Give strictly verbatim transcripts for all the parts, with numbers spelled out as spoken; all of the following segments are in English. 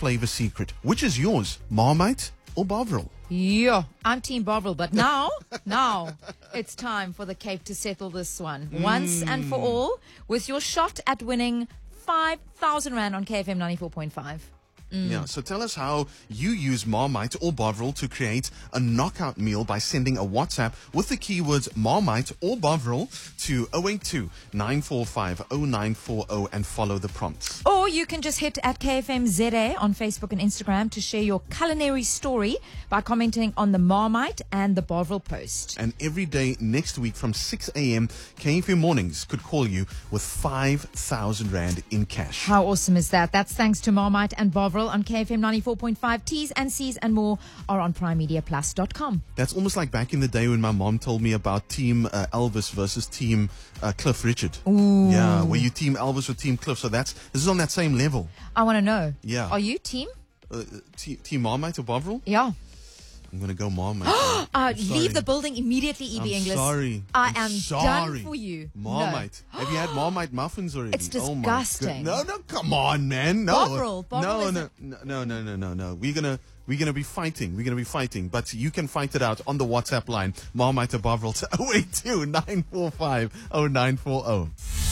flavor secret. Which is yours, Marmite or Bovril? Yeah, I'm Team Bovril, but now, now, it's time for the Cape to settle this one once mm. and for all with your shot at winning five thousand Rand on K F M ninety-four point five. Mm. Yeah, so tell us how you use Marmite or Bovril to create a knockout meal by sending a WhatsApp with the keywords Marmite or Bovril to zero eight two, nine four five, zero nine four zero and follow the prompts. Or you can just hit at K F M Z A on Facebook and Instagram to share your culinary story by commenting on the Marmite and the Bovril post. And every day next week from six a.m., K F M Mornings could call you with five thousand Rand in cash. How awesome is that? That's thanks to Marmite and Bovril on K F M ninety-four point five. T's and C's and more are on prime media plus dot com. That's almost like back in the day when my mom told me about Team uh, Elvis versus Team uh, Cliff Richard. Ooh. Yeah, were you Team Elvis or Team Cliff? So that's this is on that same level. I want to know. Yeah. Are you team? Uh, t- team Marmite or Bovril? Yeah. I'm going to go Marmite. uh, leave the building immediately, E B I'm English. sorry. I I'm am sorry. done for you. Marmite. No. Have you had Marmite muffins already? It's disgusting. Oh my God. No, no, come on, man. No. Bovril. Bovril no, is no, no, no, no, no, no. We're going to we're gonna be fighting. We're going to be fighting. But you can fight it out on the WhatsApp line. Marmite or Bovril to zero eight two, nine four five, zero nine four zero.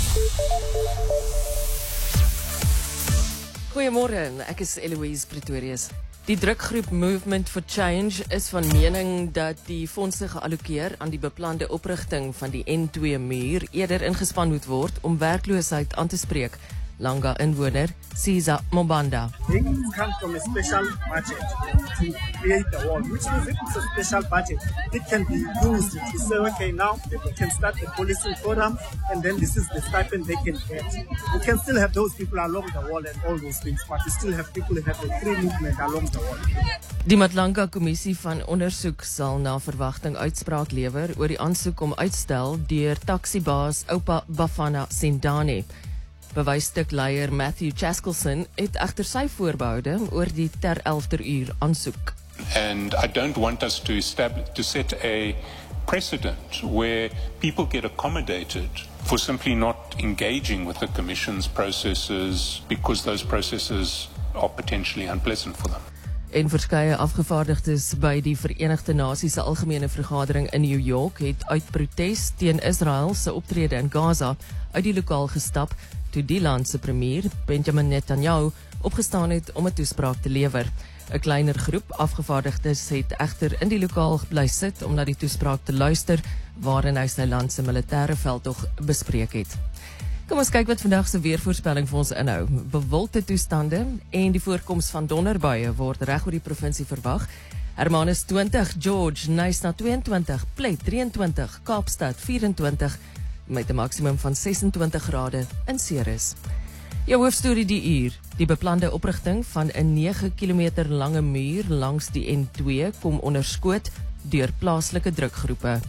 Goeiemôre, ek is Eloise Pretorius. Die drukgroep Movement for Change is van mening dat die fondse geallokeer aan die beplande oprigting van die N twee muur eerder ingespan moet word om werkloosheid aan te spreek. Langa inwoner Siza Mobanda. They come from a special budget to create the wall, which means if it's a special budget, it can be used to say, okay, now people can start the policing program, and then this is the stipend they can get. We can still have those people along the wall and all those things, but we still have people who have a free movement along the wall. Die Matlanga Kommissie van Ondersoek sal na verwagting uitspraak lewer oor die aansoek om uitstel deur taksibaas Oupa Bafana Sendane. Bewysstukleier Matthew Chaskelson het egter sy voorbehoude oor die ter elfde uur aansoek. And I don't want us to establish, to set a precedent where people get accommodated for simply not engaging with the Commission's processes because those processes are potentially unpleasant for them. En verskeie afgevaardigdes by die Verenigde Nasies se algemene vergadering in New York het uit protes teen Israel se optrede in Gaza uit die lokaal gestap toe die land se premier Benjamin Netanyahu opgestaan het om 'n toespraak te lewer. 'n Kleiner groep afgevaardigdes het egter in die lokaal bly sit om na die toespraak te luister waarin hy sy land se militêre veldtog bespreek het. Kom ons kyk wat vandag se weervoorspelling vir ons inhou. Bewolkte toestande en die voorkoms van donderbuie word reg oor die provinsie verwag. Hermanus twintig, George, Knysna tweeëntwintig, Plett drieëntwintig, Kaapstad vyf-en-twintig met 'n maksimum van ses-en-twintig grade in Ceres. Jou hoofstorie die uur. Die beplande oprigting van 'n nege kilometer lange muur langs die N twee kom onder skoot deur plaaslike drukgroepe.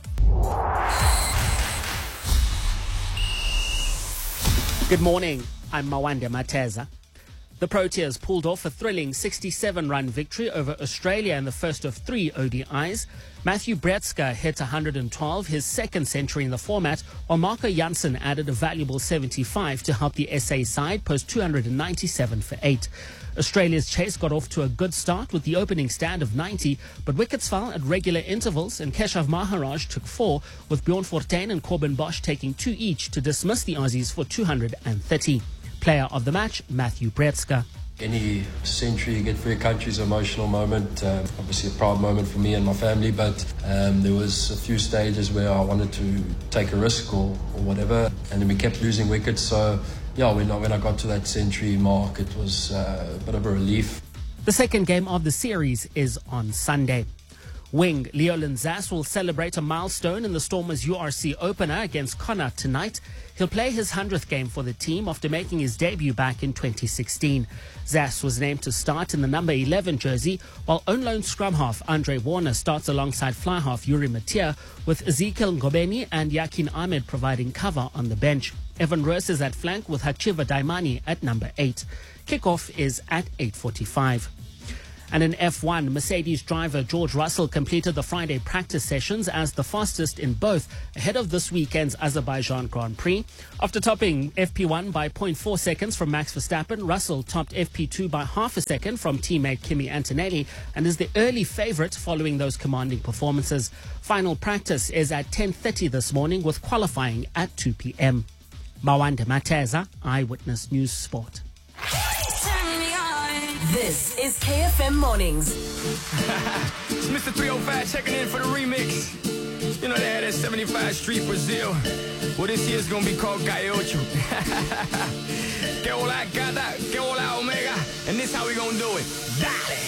Good morning, I'm Mawanda Mateza. The Proteas pulled off a thrilling sixty-seven run victory over Australia in the first of three O D Is. Matthew Bretsky hit one hundred twelve, his second century in the format, while Marco Jansen added a valuable seventy-five to help the S A side post two hundred ninety-seven for eight. Australia's chase got off to a good start with the opening stand of ninety, but wickets fell at regular intervals and Keshav Maharaj took four, with Bjorn Fortuin and Corbin Bosch taking two each to dismiss the Aussies for two hundred thirty. Player of the match, Matthew Bretsky. Any century you get for your country is an emotional moment, um, obviously a proud moment for me and my family, but um, there was a few stages where I wanted to take a risk or, or whatever, and then we kept losing wickets, so yeah, when I, when I got to that century mark, it was uh, a bit of a relief. The second game of the series is on Sunday. Wing Leolin Zas will celebrate a milestone in the Stormers U R C opener against Connacht tonight. He'll play his hundredth game for the team after making his debut back in twenty sixteen. Zas was named to start in the number eleven jersey, while own loan scrum half Andre Warner starts alongside fly half Yuri Matia, with Ezekiel Ngobeni and Yakin Ahmed providing cover on the bench. Evan Roos is at flank with Hachiva Daimani at number eight. Kickoff is at eight forty-five. And in F one, Mercedes driver George Russell completed the Friday practice sessions as the fastest in both, ahead of this weekend's Azerbaijan Grand Prix. After topping F P one by zero point four seconds from Max Verstappen, Russell topped F P two by half a second from teammate Kimi Antonelli and is the early favourite following those commanding performances. Final practice is at ten thirty this morning with qualifying at two p.m. Mawanda Mateza, Eyewitness News Sport. This is K F M Mornings. It's Mister three oh five checking in for the remix. You know they had that seventy-five Street Brazil. Well, this year's gonna be called Calle Ocho. Que hola, gata, que hola, omega. And this how we gonna do it. Dale!